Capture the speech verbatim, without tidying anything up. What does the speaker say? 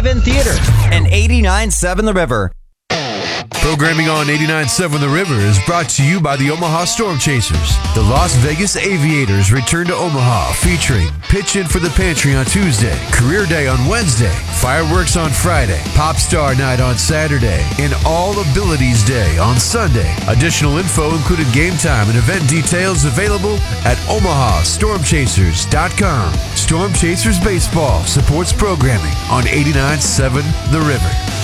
drive-in theater, and eighty-nine point seven The River. Programming on eighty-nine point seven The River is brought to you by the Omaha Storm Chasers. The Las Vegas Aviators return to Omaha featuring Pitch In for the Pantry on Tuesday, Career Day on Wednesday, Fireworks on Friday, Pop Star Night on Saturday, and All Abilities Day on Sunday. Additional info including game time and event details available at omaha storm chasers dot com. Storm Chasers Baseball supports programming on eighty-nine point seven The River.